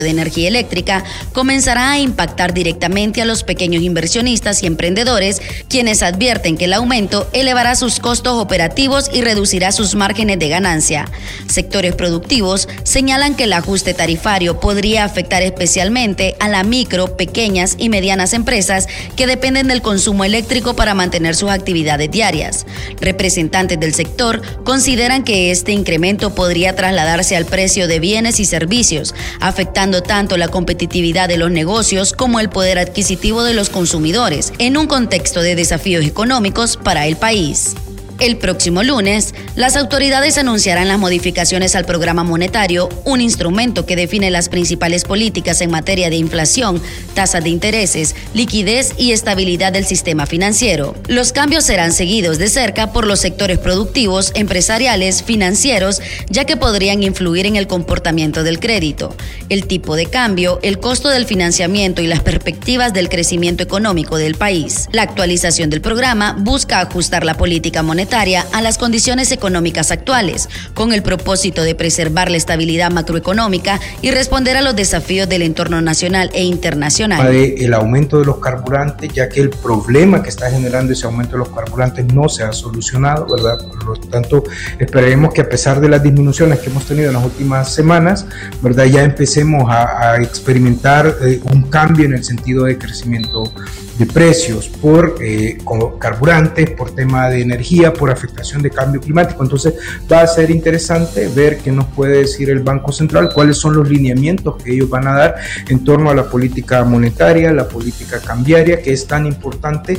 de energía eléctrica comenzará a impactar directamente a los pequeños inversionistas y emprendedores, quienes advierten que el aumento elevará sus costos operativos y reducirá sus márgenes de ganancia. Sectores productivos señalan que el ajuste tarifario podría afectar especialmente a las micro, pequeñas y medianas empresas que dependen del consumo eléctrico para mantener sus actividades diarias. Representantes del sector consideran que este incremento podría trasladarse al precio de bienes y servicios, afectando tanto la competitividad de los negocios como el poder adquisitivo de los consumidores, en un contexto de desafíos económicos para el país. El próximo lunes, las autoridades anunciarán las modificaciones al programa monetario, un instrumento que define las principales políticas en materia de inflación, tasas de intereses, liquidez y estabilidad del sistema financiero. Los cambios serán seguidos de cerca por los sectores productivos, empresariales, financieros, ya que podrían influir en el comportamiento del crédito, el tipo de cambio, el costo del financiamiento y las perspectivas del crecimiento económico del país. La actualización del programa busca ajustar la política monetaria a las condiciones económicas actuales, con el propósito de preservar la estabilidad macroeconómica y responder a los desafíos del entorno nacional e internacional. El aumento de los carburantes, ya que el problema que está generando ese aumento de los carburantes no se ha solucionado, ¿verdad? Por lo tanto, esperaremos que a pesar de las disminuciones que hemos tenido en las últimas semanas, ¿verdad?, ya empecemos a experimentar un cambio en el sentido de crecimiento de precios por carburantes, por tema de energía, por afectación de cambio climático. Entonces va a ser interesante ver qué nos puede decir el Banco Central, cuáles son los lineamientos que ellos van a dar en torno a la política monetaria, la política cambiaria, que es tan importante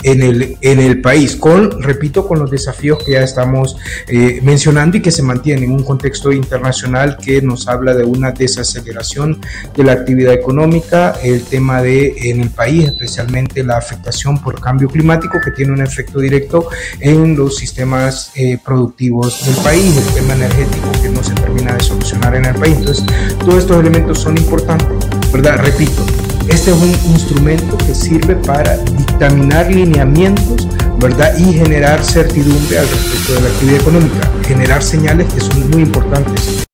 en el país, repito, con los desafíos que ya estamos mencionando y que se mantienen en un contexto internacional que nos habla de una desaceleración de la actividad económica, el tema en el país, especialmente la afectación por cambio climático, que tiene un efecto directo en los sistemas productivos del país, el tema energético que no se termina de solucionar en el país. Entonces, todos estos elementos son importantes, ¿verdad? Repito, este es un instrumento que sirve para dictaminar lineamientos, ¿verdad?, y generar certidumbre al respecto de la actividad económica, generar señales que son muy importantes.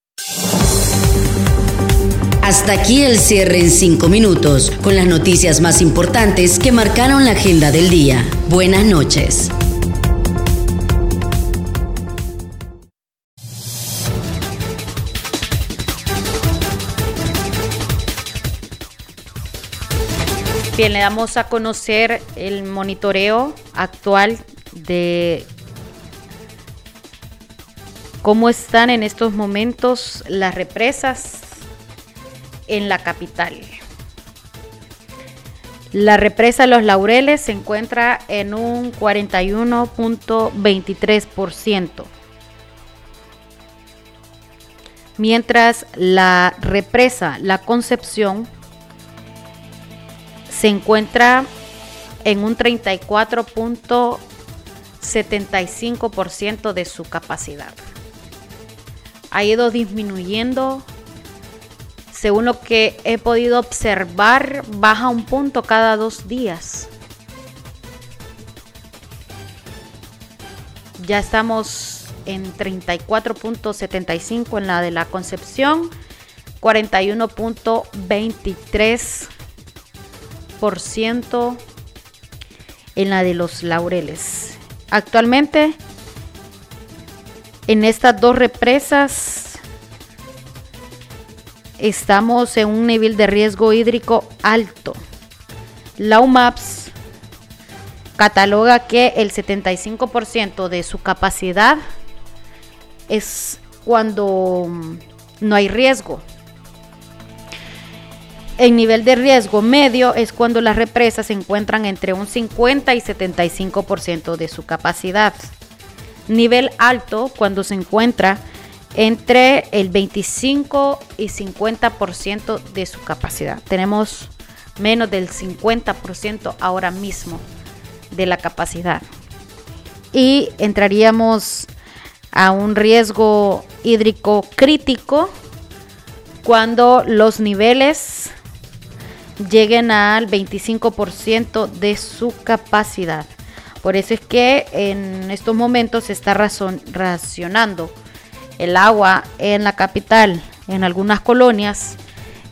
Hasta aquí el cierre en 5 minutos, con las noticias más importantes que marcaron la agenda del día. Buenas noches. Bien, le damos a conocer el monitoreo actual de cómo están en estos momentos las represas en la capital. La represa Los Laureles se encuentra en un 41.23%, mientras la represa La Concepción se encuentra en un 34.75% de su capacidad. Ha ido disminuyendo. Según lo que he podido observar, baja un punto cada 2 días. Ya estamos en 34.75 en la de La Concepción, 41.23% en la de Los Laureles. Actualmente, en estas dos represas, estamos en un nivel de riesgo hídrico alto. La UMAPS cataloga que el 75% de su capacidad es cuando no hay riesgo. El nivel de riesgo medio es cuando las represas se encuentran entre un 50 y 75% de su capacidad. Nivel alto cuando se encuentra entre el 25 y 50% de su capacidad. Tenemos menos del 50% ahora mismo de la capacidad. Y entraríamos a un riesgo hídrico crítico cuando los niveles lleguen al 25% de su capacidad. Por eso es que en estos momentos se está racionando el agua en la capital, en algunas colonias,